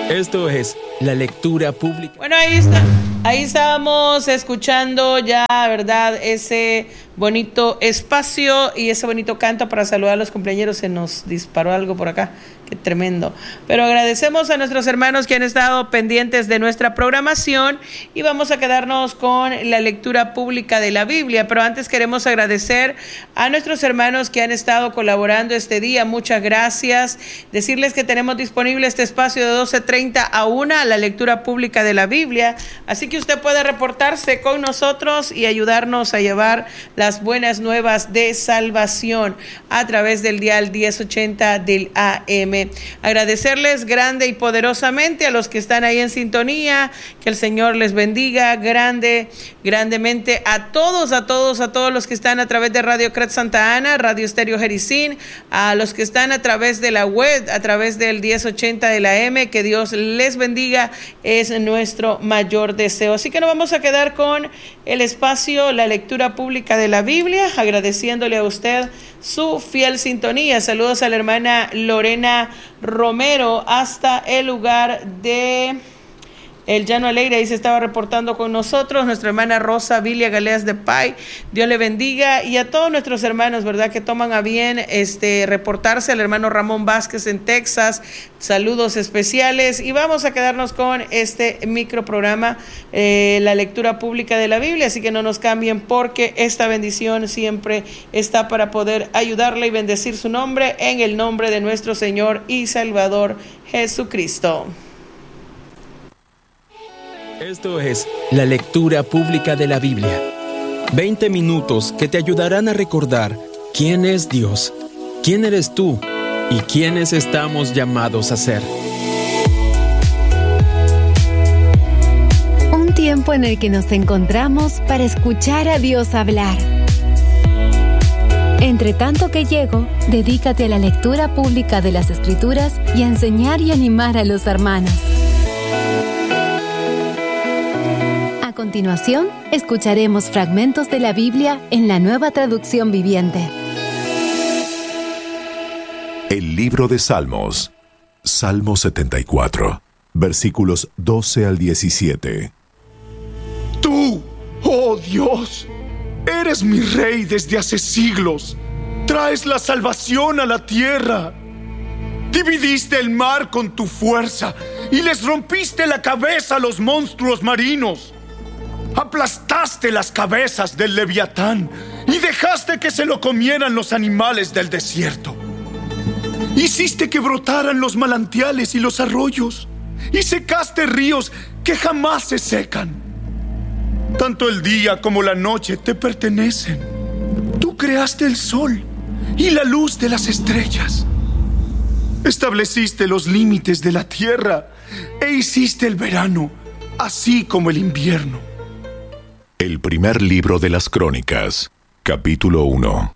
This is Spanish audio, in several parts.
Esto es la lectura pública. Bueno, ahí está. Ahí estábamos escuchando ya, ¿verdad? Ese bonito espacio y ese bonito canto para saludar a los cumpleañeros. Se nos disparó algo por acá. Qué tremendo. Pero agradecemos a nuestros hermanos que han estado pendientes de nuestra programación y vamos a quedarnos con la lectura pública de la Biblia. Pero antes queremos agradecer a nuestros hermanos que han estado colaborando este día. Muchas gracias. Decirles que tenemos disponible este espacio de 12:30 a 1, la lectura pública de la Biblia. Así que usted puede reportarse con nosotros y ayudarnos a llevar las buenas nuevas de salvación a través del dial 1080 del AM. Agradecerles grande y poderosamente a los que están ahí en sintonía, que el Señor les bendiga grandemente a todos los que están a través de Radio Cret Santa Ana, Radio Estéreo Jericín, a los que están a través de la web, a través del 1080 de la M, que Dios les bendiga, es nuestro mayor deseo. Así que nos vamos a quedar con el espacio, la lectura pública de la Biblia, agradeciéndole a usted su fiel sintonía. Saludos a la hermana Lorena Romero hasta el lugar de El Llano Alegre, ahí se estaba reportando con nosotros, nuestra hermana Rosa Vilia Galeas de Pay, Dios le bendiga, y a todos nuestros hermanos, ¿verdad?, que toman a bien reportarse, al hermano Ramón Vázquez en Texas, saludos especiales, y vamos a quedarnos con este microprograma, la lectura pública de la Biblia, así que no nos cambien porque esta bendición siempre está para poder ayudarle y bendecir su nombre en el nombre de nuestro Señor y Salvador Jesucristo. Esto es la lectura pública de la Biblia. 20 minutos que te ayudarán a recordar quién es Dios, quién eres tú y quiénes estamos llamados a ser. Un tiempo en el que nos encontramos para escuchar a Dios hablar. Entre tanto que llego, dedícate a la lectura pública de las Escrituras y a enseñar y animar a los hermanos. A continuación, escucharemos fragmentos de la Biblia en la Nueva Traducción Viviente. El libro de Salmos, Salmo 74, versículos 12 al 17. Tú, oh Dios, eres mi rey desde hace siglos. Traes la salvación a la tierra. Dividiste el mar con tu fuerza y les rompiste la cabeza a los monstruos marinos. Aplastaste las cabezas del Leviatán y dejaste que se lo comieran los animales del desierto. Hiciste que brotaran los manantiales y los arroyos y secaste ríos que jamás se secan. Tanto el día como la noche te pertenecen. Tú creaste el sol y la luz de las estrellas. Estableciste los límites de la tierra e hiciste el verano, así como el invierno. El primer libro de las Crónicas, capítulo 1.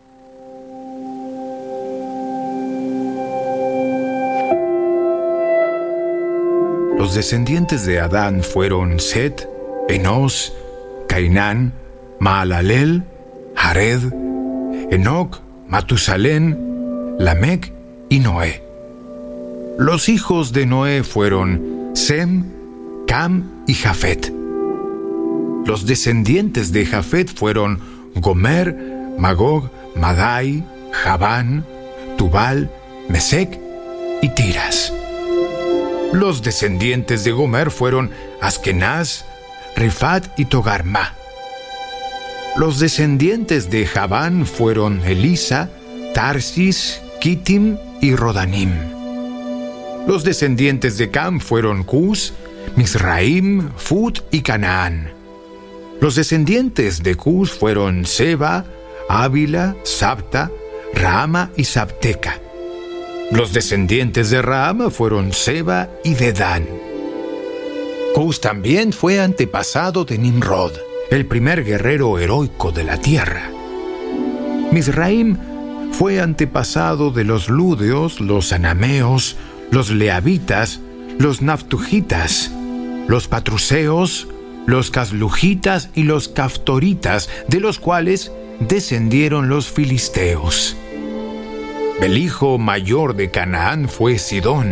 Los descendientes de Adán fueron Set, Enos, Cainán, Maalalel, Jared, Enoc, Matusalén, Lamec y Noé. Los hijos de Noé fueron Sem, Cam y Jafet. Los descendientes de Jafet fueron Gomer, Magog, Madai, Javán, Tubal, Mesec y Tiras. Los descendientes de Gomer fueron Askenaz, Rifat y Togarma. Los descendientes de Javán fueron Elisa, Tarsis, Kittim y Rodanim. Los descendientes de Cam fueron Cus, Misraim, Fut y Canaán. Los descendientes de Cus fueron Seba, Ávila, Sabta, Raama y Sabteca. Los descendientes de Raama fueron Seba y Dedán. Cus también fue antepasado de Nimrod, el primer guerrero heroico de la tierra. Misraim fue antepasado de los Lúdeos, los Anameos, los Leabitas, los Naftujitas, los Patruseos, los Caslujitas y los Caftoritas, de los cuales descendieron los filisteos. El hijo mayor de Canaán fue Sidón,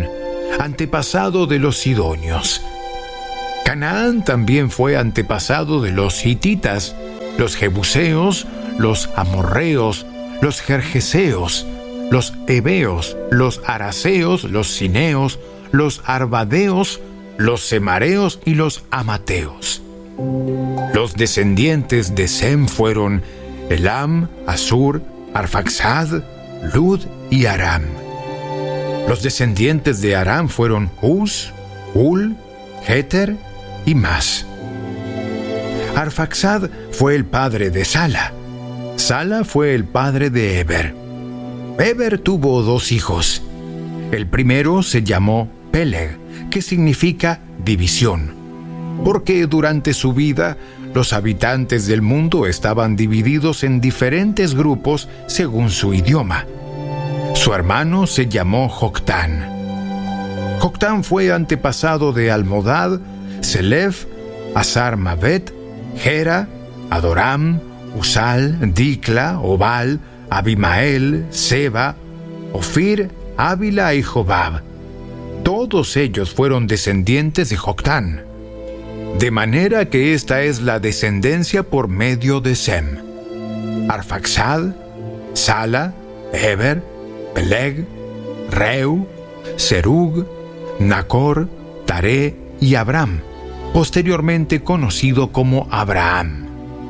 antepasado de los sidonios. Canaán también fue antepasado de los hititas, los jebuseos, los amorreos, los gergeseos, los heveos, los araseos, los cineos, los arvadeos, los semareos y los amateos. Los descendientes de Sem fueron Elam, Asur, Arfaxad, Lud y Aram. Los descendientes de Aram fueron Uz, Hul, Jeter y Mas. Arfaxad fue el padre de Sala. Sala fue el padre de Eber. Eber tuvo 2 hijos. El primero se llamó Peleg, que significa división, porque durante su vida los habitantes del mundo estaban divididos en diferentes grupos según su idioma. Su hermano se llamó Joctán. Joctán fue antepasado de Almodad, Selef, Asar-Mabet, Gera, Adoram, Usal, Dicla, Obal, Abimael, Seba, Ofir, Ávila y Jobab. Todos ellos fueron descendientes de Joctán. De manera que esta es la descendencia por medio de Sem: Arfaxad, Sala, Eber, Peleg, Reu, Serug, Nacor, Taré y Abram, posteriormente conocido como Abraham.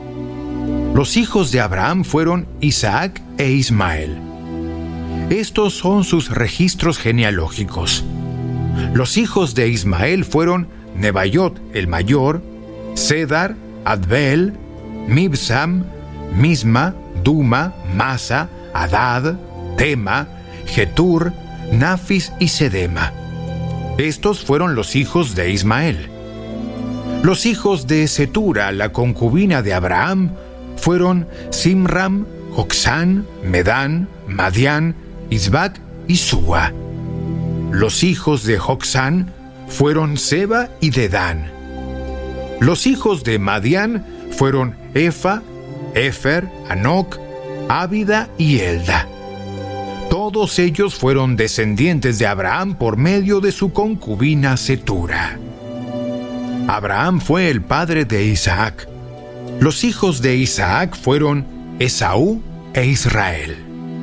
Los hijos de Abraham fueron Isaac e Ismael. Estos son sus registros genealógicos. Los hijos de Ismael fueron Nebaiot el mayor, Cedar, Adbel, Mibsam, Misma, Duma, Masa, Adad, Tema, Getur, Nafis y Sedema. Estos fueron los hijos de Ismael. Los hijos de Setura, la concubina de Abraham, fueron Simram, Joksán, Medán, Madián, Isbac y Súa. Los hijos de Joksán fueron Seba y Dedán. Los hijos de Madián fueron Efa, Efer, Anoc, Ávida y Elda. Todos ellos fueron descendientes de Abraham por medio de su concubina Setura. Abraham fue el padre de Isaac. Los hijos de Isaac fueron Esaú e Israel.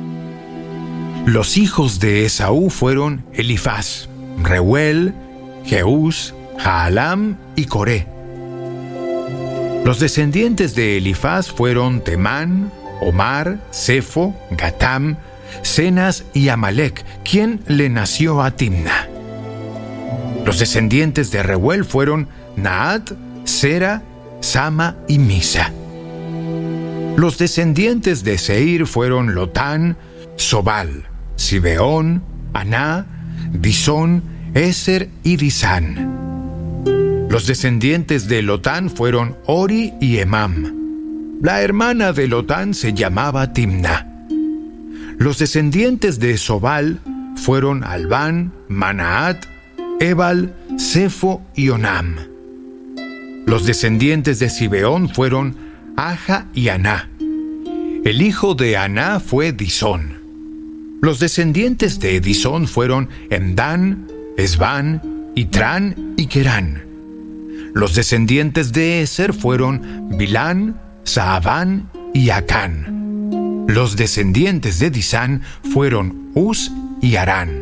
Los hijos de Esaú fueron Elifaz, Reuel, Jeús, Jaalam y Coré. Los descendientes de Elifaz fueron Temán, Omar, Sefo, Gatam, Cenas y Amalek, quien le nació a Timna. Los descendientes de Reuel fueron Naat, Sera, Sama y Misa. Los descendientes de Seir fueron Lotán, Sobal, Sibeón, Aná, Disón, Eser y Disán. Los descendientes de Lotán fueron Ori y Emam. La hermana de Lotán se llamaba Timna. Los descendientes de Sobal fueron Albán, Manaat, Ebal, Sefo y Onam. Los descendientes de Sibeón fueron Aja y Aná. El hijo de Aná fue Disón. Los descendientes de Disón fueron Emdán, Esbán, Itrán y Querán. Los descendientes de Eser fueron Bilán, Saabán y Acán. Los descendientes de Disán fueron Uz y Arán.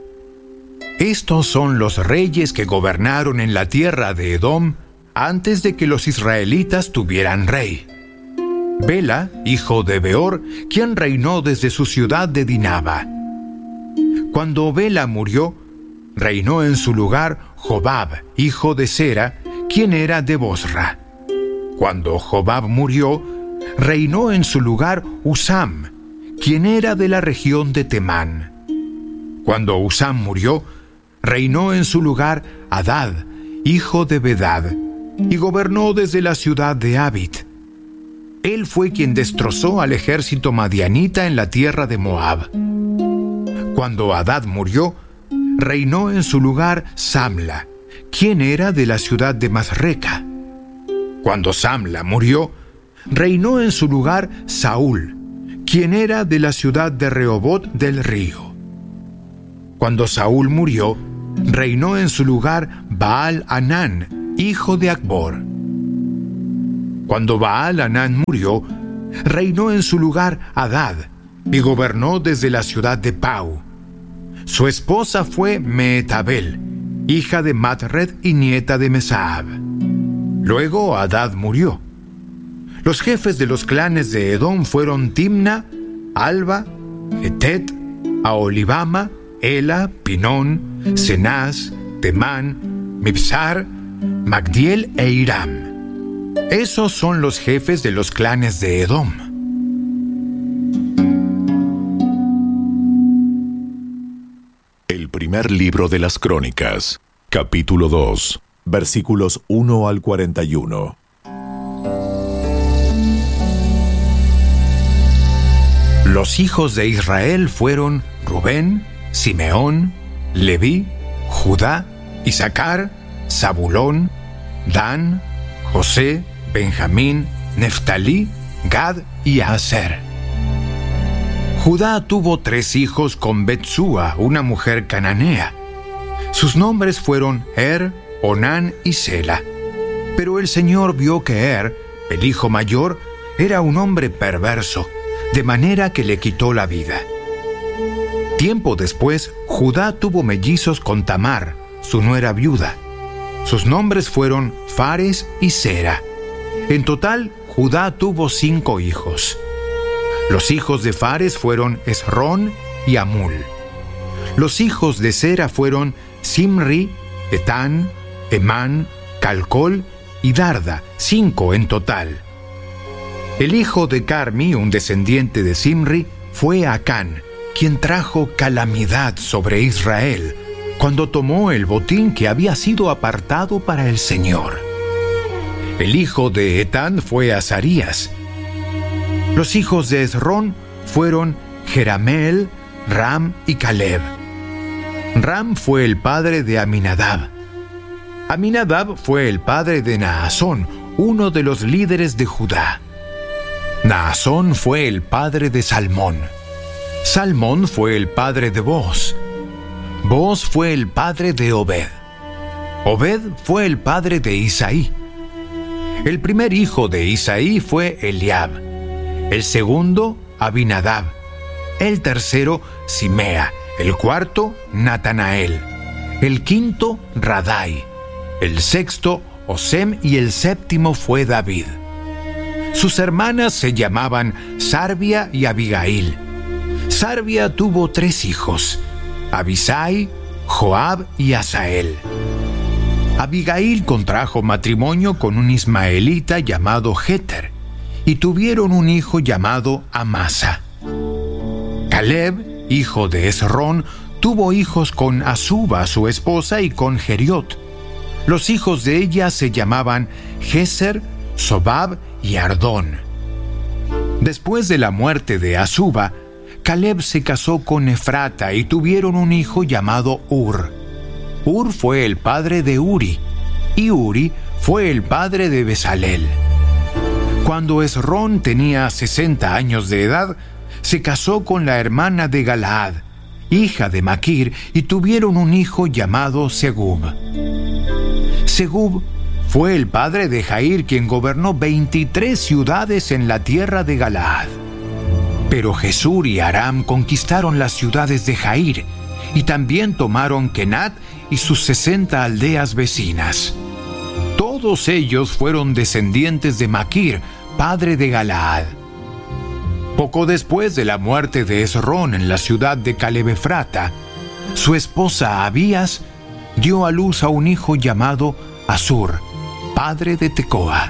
Estos son los reyes que gobernaron en la tierra de Edom antes de que los israelitas tuvieran rey. Bela, hijo de Beor, quien reinó desde su ciudad de Dinaba. Cuando Bela murió, reinó en su lugar Jobab, hijo de Sera, quien era de Bosra. Cuando Jobab murió, reinó en su lugar Usam, quien era de la región de Temán. Cuando Usam murió, reinó en su lugar Hadad, hijo de Bedad, y gobernó desde la ciudad de Abit. Él fue quien destrozó al ejército madianita en la tierra de Moab. Cuando Hadad murió, reinó en su lugar Samla, quien era de la ciudad de Masreca. Cuando Samla murió, reinó en su lugar Saúl, quien era de la ciudad de Rehobot del río. Cuando Saúl murió, Reinó en su lugar Baal-Hanán, hijo de Acbor. Cuando Baal-Hanán murió, reinó en su lugar Hadad, y gobernó desde la ciudad de Pau. Su esposa fue Mehetabel, hija de Matred y nieta de Mesahab. Luego Hadad murió. Los jefes de los clanes de Edom fueron Timna, Alba, Hetet, Aholibama, Ela, Pinón, Cenaz, Temán, Mibsar, Magdiel e Iram. Esos son los jefes de los clanes de Edom. El primer libro de las Crónicas, capítulo 2, versículos 1 al 41. Los hijos de Israel fueron Rubén, Simeón, Leví, Judá, Isaacar, Zabulón, Dan, José, Benjamín, Neftalí, Gad y Aser. Judá tuvo 3 hijos con Betsúa, una mujer cananea. Sus nombres fueron Onán y Sela. Pero el Señor vio que el hijo mayor, era un hombre perverso, de manera que le quitó la vida. Tiempo después, Judá tuvo mellizos con Tamar, su nuera viuda. Sus nombres fueron Fares y Sera. En total, Judá tuvo 5 hijos. Los hijos de Fares fueron Esrón y Amul. Los hijos de Sera fueron Simri, Etán, Emán, Calcol y Darda, 5 en total. El hijo de Carmi, un descendiente de Simri, fue Acán, quien trajo calamidad sobre Israel, cuando tomó el botín que había sido apartado para el Señor. El hijo de Etán fue Azarías. Los hijos de Esrón fueron Jerameel, Ram y Caleb. Ram fue el padre de Aminadab. Aminadab fue el padre de Naasón, uno de los líderes de Judá. Naasón fue el padre de Salmón. Salmón fue el padre de Boz. Boz fue el padre de Obed. Obed fue el padre de Isaí. El primer hijo de Isaí fue Eliab. El segundo, Abinadab. El tercero, Simea. El cuarto, Natanael. El quinto, Radai. El sexto, Osem, y el séptimo fue David. Sus hermanas se llamaban Sarbia y Abigail. Sarbia tuvo 3 hijos, Abisai, Joab y Asael. Abigail contrajo matrimonio con un ismaelita llamado Jeter, y tuvieron un hijo llamado Amasa. Caleb, hijo de Esrón, tuvo hijos con Azuba, su esposa, y con Geriot. Los hijos de ella se llamaban Geser, Sobab y Ardón. Después de la muerte de Azuba, Caleb se casó con Efrata y tuvieron un hijo llamado Ur. Ur fue el padre de Uri, y Uri fue el padre de Besalel. Cuando Esrón tenía 60 años de edad, se casó con la hermana de Galaad, hija de Maquir, y tuvieron un hijo llamado Segub. Segub fue el padre de Jair, quien gobernó 23 ciudades en la tierra de Galaad. Pero Jesur y Aram conquistaron las ciudades de Jair, y también tomaron Kenat y sus 60 aldeas vecinas. Todos ellos fueron descendientes de Maquir, padre de Galaad. Poco después de la muerte de Esrón en la ciudad de Caleb-Efrata, su esposa Abías dio a luz a un hijo llamado Asur, padre de Tecoa.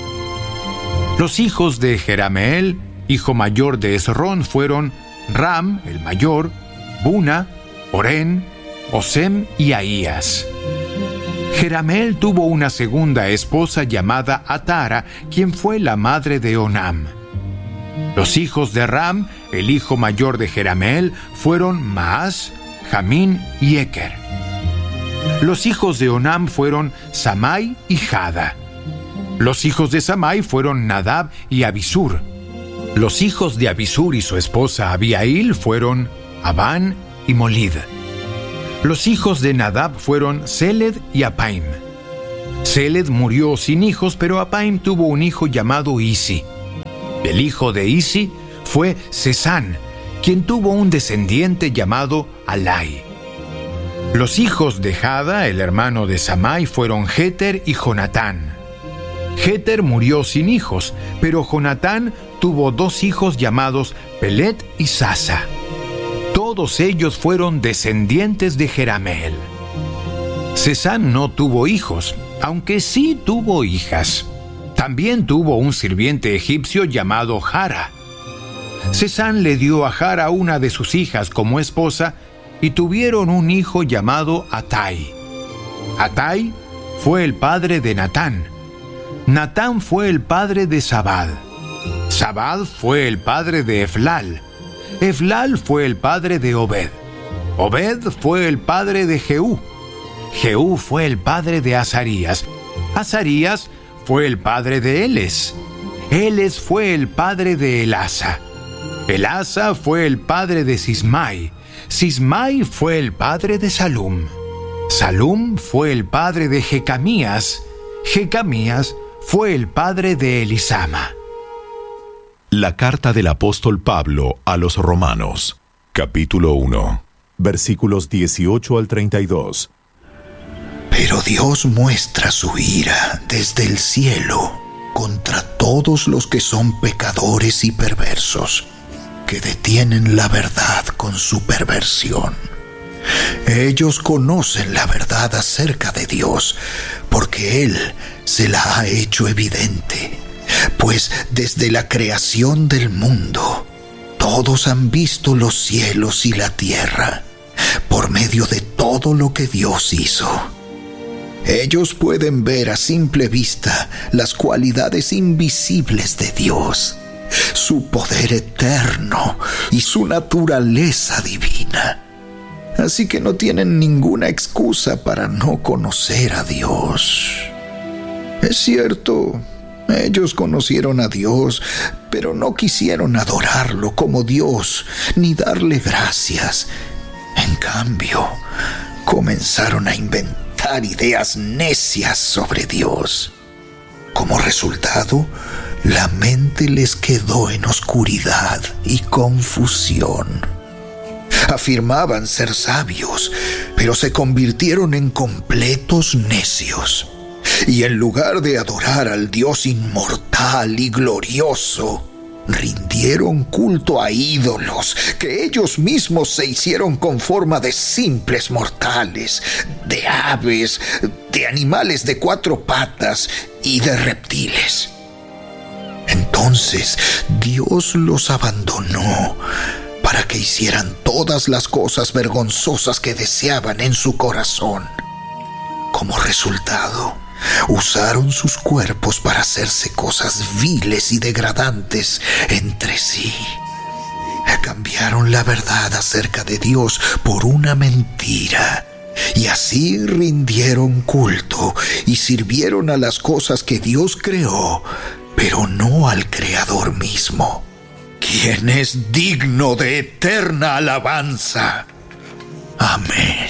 Los hijos de Jerameel, hijo mayor de Esrón, fueron Ram, el mayor, Buna, Orén, Osem y Ahías. Jerameel tuvo una segunda esposa llamada Atara, quien fue la madre de Onam. Los hijos de Ram, el hijo mayor de Jerameel, fueron Maas, Jamín y Eker. Los hijos de Onam fueron Samai y Jada. Los hijos de Samai fueron Nadab y Abisur. Los hijos de Abisur y su esposa Abiail fueron Abán y Molid. Los hijos de Nadab fueron Seled y Apaim. Seled murió sin hijos, pero Apaim tuvo un hijo llamado Isi. El hijo de Isi fue Sesán, quien tuvo un descendiente llamado Alai. Los hijos de Jada, el hermano de Samai, fueron Jeter y Jonatán. Jeter murió sin hijos, pero Jonatán tuvo 2 hijos llamados Pelet y Sasa. Todos ellos fueron descendientes de Jerameel. Sesán no tuvo hijos, aunque sí tuvo hijas. También tuvo un sirviente egipcio llamado Jara. Sesán le dio a Jara una de sus hijas como esposa y tuvieron un hijo llamado Atai. Atai fue el padre de Natán. Natán fue el padre de Zabad. Zabad fue el padre de Eflal. Eflal fue el padre de Obed. Obed fue el padre de Jehú. Jehú fue el padre de Azarías. Azarías fue el padre de Eles. Eles fue el padre de Elasa. Elasa fue el padre de Sismai. Sismai fue el padre de Salum. Salum fue el padre de Jecamías. Jecamías fue el padre de Elisama. La carta del apóstol Pablo a los Romanos, capítulo 1, versículos 18 al 32. Pero Dios muestra su ira desde el cielo contra todos los que son pecadores y perversos, que detienen la verdad con su perversión. Ellos conocen la verdad acerca de Dios, porque Él se la ha hecho evidente. Pues desde la creación del mundo, todos han visto los cielos y la tierra, por medio de todo lo que Dios hizo. Ellos pueden ver a simple vista las cualidades invisibles de Dios, su poder eterno y su naturaleza divina. Así que no tienen ninguna excusa para no conocer a Dios. Es cierto, ellos conocieron a Dios, pero no quisieron adorarlo como Dios, ni darle gracias. En cambio, comenzaron a inventar ideas necias sobre Dios. Como resultado, la mente les quedó en oscuridad y confusión. Afirmaban ser sabios, pero se convirtieron en completos necios. Y en lugar de adorar al Dios inmortal y glorioso, rindieron culto a ídolos que ellos mismos se hicieron con forma de simples mortales, de aves, de animales de 4 patas y de reptiles. Entonces Dios los abandonó para que hicieran todas las cosas vergonzosas que deseaban en su corazón. Como resultado, usaron sus cuerpos para hacerse cosas viles y degradantes entre sí. Cambiaron la verdad acerca de Dios por una mentira, y así rindieron culto y sirvieron a las cosas que Dios creó, pero no al Creador mismo, quien es digno de eterna alabanza. Amén.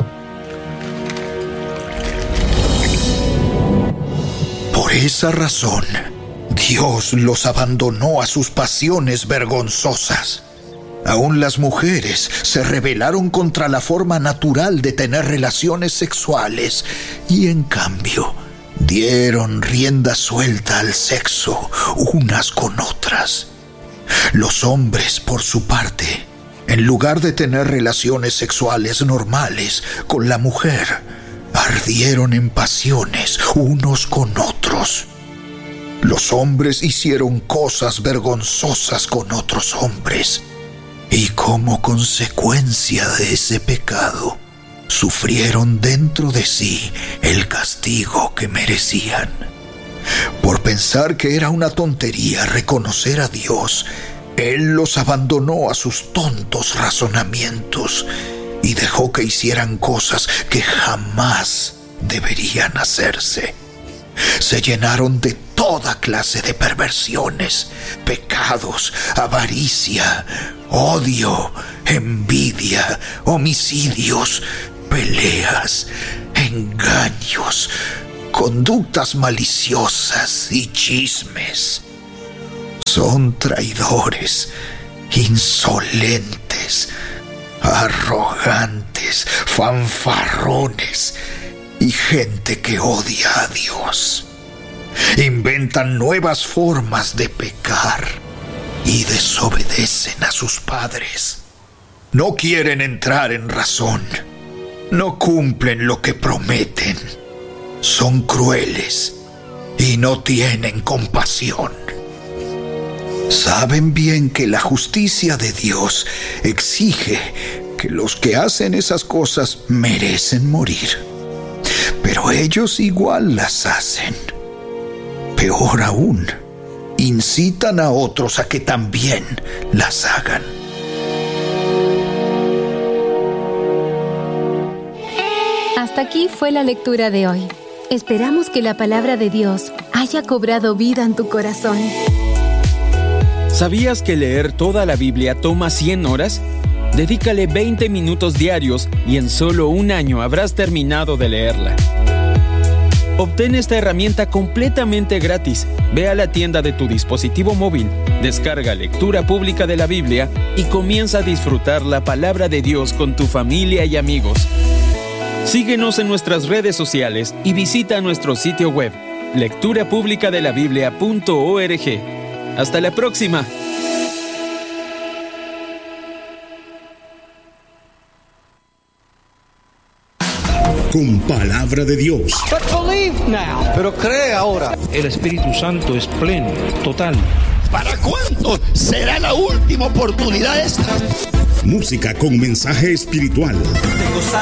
Por esa razón, Dios los abandonó a sus pasiones vergonzosas. Aún las mujeres se rebelaron contra la forma natural de tener relaciones sexuales y, en cambio, dieron rienda suelta al sexo unas con otras. Los hombres, por su parte, en lugar de tener relaciones sexuales normales con la mujer, ardieron en pasiones unos con otros. Los hombres hicieron cosas vergonzosas con otros hombres, y como consecuencia de ese pecado, sufrieron dentro de sí el castigo que merecían. Por pensar que era una tontería reconocer a Dios, Él los abandonó a sus tontos razonamientos y dejó que hicieran cosas que jamás deberían hacerse. Se llenaron de toda clase de perversiones, pecados, avaricia, odio, envidia, homicidios, peleas, engaños, conductas maliciosas y chismes. Son traidores, insolentes, arrogantes, fanfarrones y gente que odia a Dios. Inventan nuevas formas de pecar y desobedecen a sus padres. No quieren entrar en razón. No cumplen lo que prometen. Son crueles y no tienen compasión. Saben bien que la justicia de Dios exige que los que hacen esas cosas merecen morir. Pero ellos igual las hacen. Peor aún, incitan a otros a que también las hagan. Hasta aquí fue la lectura de hoy. Esperamos que la palabra de Dios haya cobrado vida en tu corazón. ¿Sabías que leer toda la Biblia toma 100 horas? Dedícale 20 minutos diarios y en solo un año habrás terminado de leerla. Obtén esta herramienta completamente gratis. Ve a la tienda de tu dispositivo móvil, descarga Lectura Pública de la Biblia y comienza a disfrutar la palabra de Dios con tu familia y amigos. Síguenos en nuestras redes sociales y visita nuestro sitio web, lecturapublicadelabiblia.org. ¡Hasta la próxima! Con palabra de Dios. Pero cree ahora. El Espíritu Santo es pleno, total. ¿Para cuándo será la última oportunidad esta? Música con mensaje espiritual.